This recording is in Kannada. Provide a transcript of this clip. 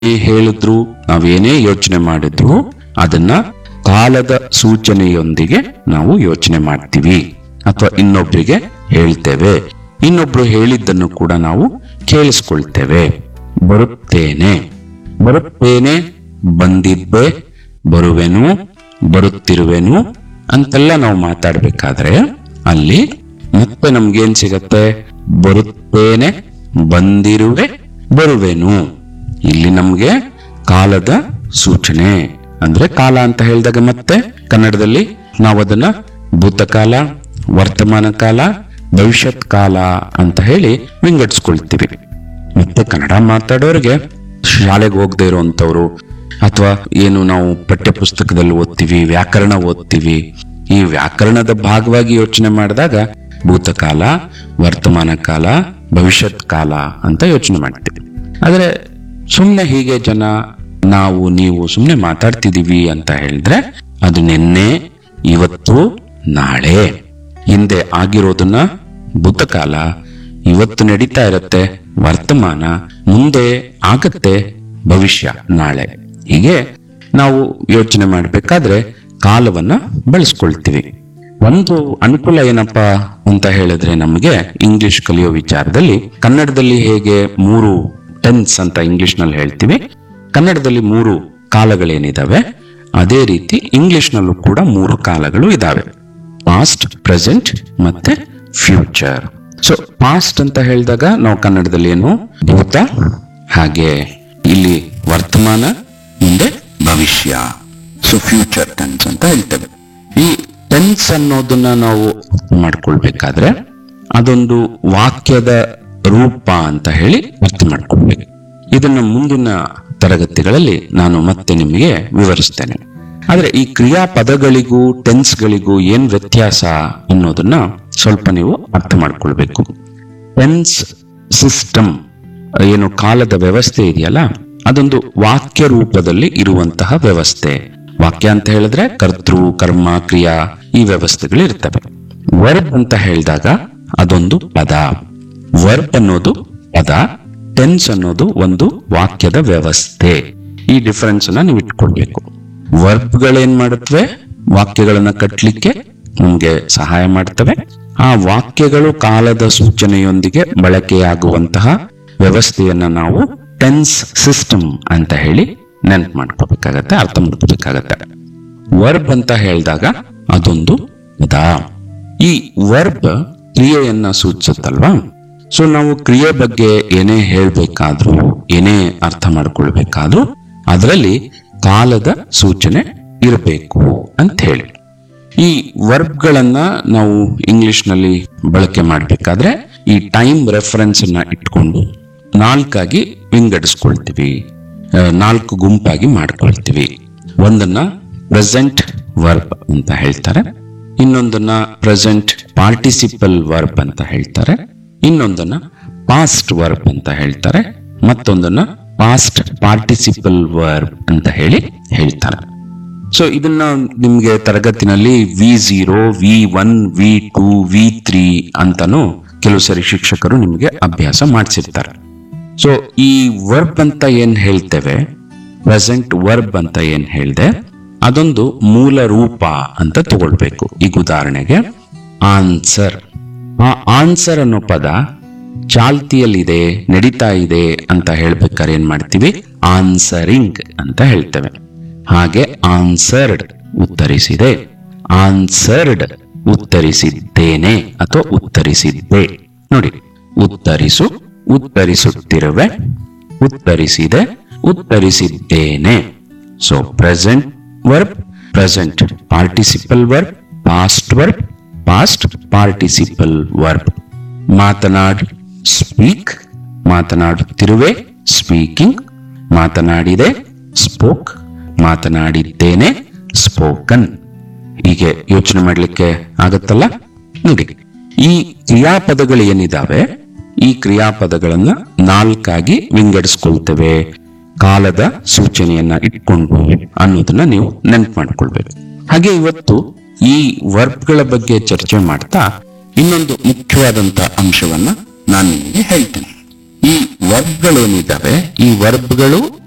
ಹೇಳಿದ್ರು ನಾವೇನೇ ಯೋಚನೆ ಮಾಡಿದ್ರು ಅದನ್ನ ಕಾಲದ ಸೂಚನೆಯೊಂದಿಗೆ ನಾವು ಯೋಚನೆ ಮಾಡ್ತೀವಿ ಅಥವಾ ಇನ್ನೊಬ್ರಿಗೆ ಹೇಳ್ತೇವೆ. ಇನ್ನೊಬ್ರು ಹೇಳಿದ್ದನ್ನು ಕೂಡ ನಾವು ಕೇಳಿಸ್ಕೊಳ್ತೇವೆ. ಬರುತ್ತೇನೆ, ಬರುತ್ತೇನೆ, ಬಂದಿದ್ದೆ, ಬರುವೆನು, ಬರುತ್ತಿರುವೆನು ಅಂತೆಲ್ಲ ನಾವು ಮಾತಾಡ್ಬೇಕಾದ್ರೆ ಅಲ್ಲಿ ಮತ್ತೆ ನಮ್ಗೇನ್ ಸಿಗತ್ತೆ? ಬರುತ್ತೇನೆ, ಬಂದಿರುವೆ, ಬರುವೆನು. ಇಲ್ಲಿ ನಮ್ಗೆ ಕಾಲದ ಸೂಚನೆ ಅಂದ್ರೆ ಕಾಲ ಅಂತ ಹೇಳಿದಾಗ ಮತ್ತೆ ಕನ್ನಡದಲ್ಲಿ ನಾವು ಅದನ್ನ ಭೂತಕಾಲ, ವರ್ತಮಾನ ಕಾಲ, ಭವಿಷ್ಯತ್ ಕಾಲ ಅಂತ ಹೇಳಿ ವಿಂಗಡಿಸ್ಕೊಳ್ತೀವಿ. ಮತ್ತೆ ಕನ್ನಡ ಮಾತಾಡೋರಿಗೆ ಶಾಲೆಗೆ ಹೋಗದೆ ಇರುವಂತವ್ರು ಅಥವಾ ಏನು ನಾವು ಪಠ್ಯ ಪುಸ್ತಕದಲ್ಲಿ ಓದ್ತೀವಿ, ವ್ಯಾಕರಣ ಓದ್ತೀವಿ, ಈ ವ್ಯಾಕರಣದ ಭಾಗವಾಗಿ ಯೋಚನೆ ಮಾಡಿದಾಗ ಭೂತಕಾಲ, ವರ್ತಮಾನ ಕಾಲ, ಭವಿಷ್ಯತ್ ಕಾಲ ಅಂತ ಯೋಚನೆ ಮಾಡ್ತೀವಿ. ಆದ್ರೆ ಸುಮ್ನೆ ಹೀಗೆ ಜನ ನಾವು ನೀವು ಸುಮ್ನೆ ಮಾತಾಡ್ತಿದೀವಿ ಅಂತ ಹೇಳಿದ್ರೆ ಅದು ನಿನ್ನೆ, ಇವತ್ತು, ನಾಳೆ, ಹಿಂದೆ ಆಗಿರೋದನ್ನ ಭೂತಕಾಲ, ಇವತ್ತು ನಡೀತಾ ಇರತ್ತೆ ವರ್ತಮಾನ, ಮುಂದೆ ಆಗತ್ತೆ ಭವಿಷ್ಯ, ನಾಳೆ. ಹೀಗೆ ನಾವು ಯೋಚನೆ ಮಾಡ್ಬೇಕಾದ್ರೆ ಕಾಲವನ್ನ ಬಳಸ್ಕೊಳ್ತೀವಿ. ಒಂದು ಅನುಕೂಲ ಏನಪ್ಪಾ ಅಂತ ಹೇಳಿದ್ರೆ ನಮಗೆ ಇಂಗ್ಲಿಷ್ ಕಲಿಯೋ ವಿಚಾರದಲ್ಲಿ ಕನ್ನಡದಲ್ಲಿ ಹೇಗೆ 3 ಟೆನ್ಸ್ ಅಂತ ಇಂಗ್ಲಿಷ್ ನಲ್ಲಿ ಹೇಳ್ತೀವಿ, ಕನ್ನಡದಲ್ಲಿ 3 ಕಾಲಗಳೇನಿದಾವೆ ಅದೇ ರೀತಿ ಇಂಗ್ಲಿಷ್ ನಲ್ಲೂ ಕೂಡ 3 ಕಾಲಗಳು ಇದಾವೆ. ಪಾಸ್ಟ್, ಪ್ರೆಸೆಂಟ್ ಮತ್ತೆ ಫ್ಯೂಚರ್. ಸೊ ಪಾಸ್ಟ್ ಅಂತ ಹೇಳಿದಾಗ ನಾವು ಕನ್ನಡದಲ್ಲಿ ಏನು ಭೂತ, ಹಾಗೆ ಇಲ್ಲಿ ವರ್ತಮಾನ, ಮುಂದೆ ಭವಿಷ್ಯ. ಸೊ ಫ್ಯೂಚರ್ ಟೆನ್ಸ್ ಅಂತ ಹೇಳ್ತೇವೆ. ಈ ಟೆನ್ಸ್ ಅನ್ನೋದನ್ನ ನಾವು ಮಾಡ್ಕೊಳ್ಬೇಕಾದ್ರೆ ಅದೊಂದು ವಾಕ್ಯದ ರೂಪ ಅಂತ ಹೇಳಿ ಅರ್ಥ ಮಾಡ್ಕೊಳ್ಬೇಕು. ಇದನ್ನ ಮುಂದಿನ ತರಗತಿಗಳಲ್ಲಿ ನಾನು ಮತ್ತೆ ನಿಮಗೆ ವಿವರಿಸ್ತೇನೆ. ಆದ್ರೆ ಈ ಕ್ರಿಯಾಪದಗಳಿಗೂ ಟೆನ್ಸ್ಗಳಿಗೂ ಏನ್ ವ್ಯತ್ಯಾಸ ಅನ್ನೋದನ್ನ ಸ್ವಲ್ಪ ನೀವು ಅರ್ಥ ಮಾಡ್ಕೊಳ್ಬೇಕು. ಟೆನ್ಸ್ ಸಿಸ್ಟಮ್ ಏನು ಕಾಲದ ವ್ಯವಸ್ಥೆ ಇದೆಯಲ್ಲ, ಅದೊಂದು ವಾಕ್ಯ ರೂಪದಲ್ಲಿ ಇರುವಂತಹ ವ್ಯವಸ್ಥೆ. ವಾಕ್ಯ ಅಂತ ಹೇಳಿದ್ರೆ ಕರ್ತೃ, ಕರ್ಮ, ಕ್ರಿಯಾ ಈ ವ್ಯವಸ್ಥೆಗಳು ಇರ್ತವೆ. ವರ್ಬ್ ಅಂತ ಹೇಳಿದಾಗ ಅದೊಂದು ಪದ. ವರ್ಬ್ ಅನ್ನೋದು ಪದ, ಟೆನ್ಸ್ ಅನ್ನೋದು ಒಂದು ವಾಕ್ಯದ ವ್ಯವಸ್ಥೆ. ಈ ಡಿಫರೆನ್ಸ್ ಅನ್ನ ನೀವು ಇಟ್ಕೊಳ್ಬೇಕು. ವರ್ಬ್ಗಳೇನ್ ಮಾಡುತ್ತವೆ? ವಾಕ್ಯಗಳನ್ನ ಕಟ್ಟಲಿಕ್ಕೆ ನಮ್ಗೆ ಸಹಾಯ ಮಾಡ್ತವೆ. ಆ ವಾಕ್ಯಗಳು ಕಾಲದ ಸೂಚನೆಯೊಂದಿಗೆ ಬಳಕೆಯಾಗುವಂತಹ ವ್ಯವಸ್ಥೆಯನ್ನ ನಾವು ಟೆನ್ಸ್ ಸಿಸ್ಟಮ್ ಅಂತ ಹೇಳಿ ನೆನ್ಪು ಮಾಡ್ಕೋಬೇಕಾಗತ್ತೆ, ಅರ್ಥ ಮಾಡ್ಕೋಬೇಕಾಗತ್ತೆ. ವರ್ಬ್ ಅಂತ ಹೇಳಿದಾಗ ಅದೊಂದು ಪದ. ಈ ವರ್ಬ್ ಕ್ರಿಯೆಯನ್ನ ಸೂಚಿಸುತ್ತಲ್ವಾ? ಸೊ ನಾವು ಕ್ರಿಯೆ ಬಗ್ಗೆ ಏನೇ ಹೇಳ್ಬೇಕಾದ್ರೂ, ಏನೇ ಅರ್ಥ ಮಾಡ್ಕೊಳ್ಬೇಕಾದ್ರೂ ಅದರಲ್ಲಿ ಕಾಲದ ಸೂಚನೆ ಇರಬೇಕು ಅಂತ ಹೇಳಿ. ಈ ವರ್ಬ್ಗಳನ್ನ ನಾವು ಇಂಗ್ಲಿಷ್ ನಲ್ಲಿ ಬಳಕೆ ಮಾಡ್ಬೇಕಾದ್ರೆ ಈ ಟೈಮ್ ರೆಫರೆನ್ಸ್ ಅನ್ನ ಇಟ್ಕೊಂಡು 4 ವಿಂಗಡಿಸ್ಕೊಳ್ತೀವಿ, 4 ಗುಂಪಾಗಿ ಮಾಡ್ಕೊಳ್ತೀವಿ. ಒಂದನ್ನ ಪ್ರೆಸೆಂಟ್ ವರ್ಬ್ ಅಂತ ಹೇಳ್ತಾರೆ, ಇನ್ನೊಂದನ್ನ ಪ್ರೆಸೆಂಟ್ ಪಾರ್ಟಿಸಿಪಲ್ ವರ್ಬ್ ಅಂತ ಹೇಳ್ತಾರೆ, ಇನ್ನೊಂದನ್ನ ಪಾಸ್ಟ್ ವರ್ಬ್ ಅಂತ ಹೇಳ್ತಾರೆ, ಮತ್ತೊಂದನ್ನ ಪಾಸ್ಟ್ ಪಾರ್ಟಿಸಿಪಲ್ ವರ್ಬ್ ಅಂತ ಹೇಳಿ ಹೇಳ್ತಾರೆ. ಸೊ ಇದನ್ನ ನಿಮ್ಗೆ ತರಗತಿನಲ್ಲಿ V0, V1, V2, V3 ಅಂತಾನು ಕೆಲವು ಸರಿ ಶಿಕ್ಷಕರು ನಿಮ್ಗೆ ಅಭ್ಯಾಸ ಮಾಡಿಸಿರ್ತಾರೆ. ಸೊ ಈ ವರ್ಬ್ ಅಂತ ಏನ್ ಹೇಳ್ತೇವೆ, ಪ್ರೆಸೆಂಟ್ ವರ್ಬ್ ಅಂತ ಏನ್ ಹೇಳ್ದೆ, ಅದೊಂದು ಮೂಲ ರೂಪ ಅಂತ ತಗೊಳ್ಬೇಕು. ಈಗ ಉದಾಹರಣೆಗೆ ಆನ್ಸರ್. ಆ ಆನ್ಸರ್ ಅನ್ನೋ ಪದ ಚಾಲ್ತಿಯಲ್ಲಿದೆ, ನಡೀತಾ ಇದೆ ಅಂತ ಹೇಳ್ಬೇಕಾದ್ರೆ ಏನ್ ಮಾಡ್ತೀವಿ? ಆನ್ಸರಿಂಗ್ ಅಂತ ಹೇಳ್ತೇವೆ. ಹಾಗೆ ಆನ್ಸರ್ಡ್ ಉತ್ತರಿಸಿದೆ, ಆನ್ಸರ್ಡ್ ಉತ್ತರಿಸಿದ್ದೇನೆ ಅಥವಾ ಉತ್ತರಿಸಿದ್ದೆ. ನೋಡಿ, ಉತ್ತರಿಸು, ಉತ್ತರಿಸುತ್ತಿರುವೆ, ಉತ್ತರಿಸಿದೆ, ಉತ್ತರಿಸಿದ್ದೇನೆ. So present verb, present participle verb, past verb, past participle verb. ಮಾತನಾಡು, ಸ್ಪೀಕ್, ಮಾತನಾಡುತ್ತಿರುವೆ, ಸ್ಪೀಕಿಂಗ್, ಮಾತನಾಡಿದೆ, ಸ್ಪೋಕ್, ಮಾತನಾಡಿದ್ದೇನೆ, ಸ್ಪೋಕನ್. ಹೀಗೆ ಯೋಚನೆ ಮಾಡ್ಲಿಕ್ಕೆ ಆಗತ್ತಲ್ಲ? ನೋಡಿ, ಈ ಕ್ರಿಯಾಪದಗಳು ಏನಿದಾವೆ, ಈ ಕ್ರಿಯಾಪದಗಳನ್ನ 4 ವಿಂಗಡಿಸ್ಕೊಳ್ತೇವೆ ಕಾಲದ ಸೂಚನೆಯನ್ನ ಇಟ್ಕೊಂಡು ಅನ್ನೋದನ್ನ ನೀವು ನೆನ್ಪು ಮಾಡ್ಕೊಳ್ಬೇಕು. ಹಾಗೆ ಇವತ್ತು ಈ ವರ್ಬ್ಗಳ ಬಗ್ಗೆ ಚರ್ಚೆ ಮಾಡ್ತಾ ಇನ್ನೊಂದು ಮುಖ್ಯವಾದಂತ ಅಂಶವನ್ನ ನಾನು ನಿಮಗೆ ಹೇಳ್ತೇನೆ. ಈ ವರ್ಬ್ಗಳೇನಿದ್ದಾವೆ, ಈ ವರ್ಬ್ಗಳು